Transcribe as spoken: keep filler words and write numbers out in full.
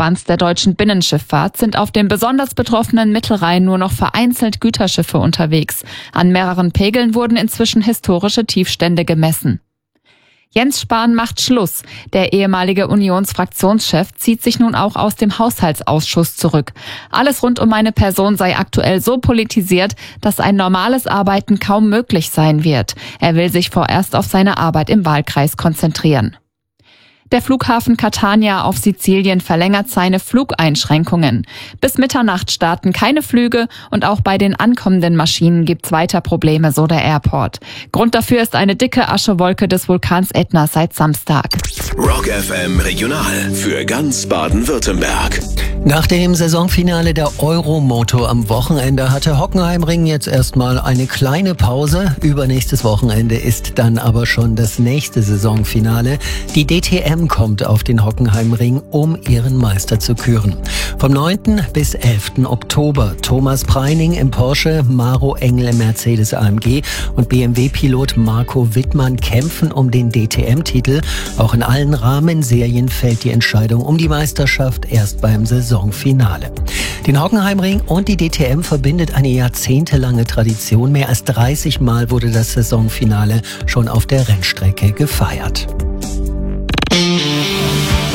Verbands der deutschen Binnenschifffahrt sind auf dem besonders betroffenen Mittelrhein nur noch vereinzelt Güterschiffe unterwegs. An mehreren Pegeln wurden inzwischen historische Tiefstände gemessen. Jens Spahn macht Schluss. Der ehemalige Unionsfraktionschef zieht sich nun auch aus dem Haushaltsausschuss zurück. Alles rund um meine Person sei aktuell so politisiert, dass ein normales Arbeiten kaum möglich sein wird. Er will sich vorerst auf seine Arbeit im Wahlkreis konzentrieren. Der Flughafen Catania auf Sizilien verlängert seine Flugeinschränkungen. Bis Mitternacht starten keine Flüge und auch bei den ankommenden Maschinen gibt's weiter Probleme, so der Airport. Grund dafür ist eine dicke Aschewolke des Vulkans Ätna seit Samstag. Rock F M Regional für ganz Baden-Württemberg. Nach dem Saisonfinale der Euromoto am Wochenende hatte Hockenheimring jetzt erstmal eine kleine Pause. Übernächstes Wochenende ist dann aber schon das nächste Saisonfinale. Die D T M kommt auf den Hockenheimring, um ihren Meister zu küren. Vom neunten bis elften Oktober. Thomas Preining im Porsche, Maro Engel im Mercedes A M G und B M W-Pilot Marco Wittmann kämpfen um den D T M-Titel. Auch in allen Rahmenserien fällt die Entscheidung um die Meisterschaft erst beim Saisonfinale. Den Hockenheimring und die D T M verbindet eine jahrzehntelange Tradition. Mehr als dreißig Mal wurde das Saisonfinale schon auf der Rennstrecke gefeiert.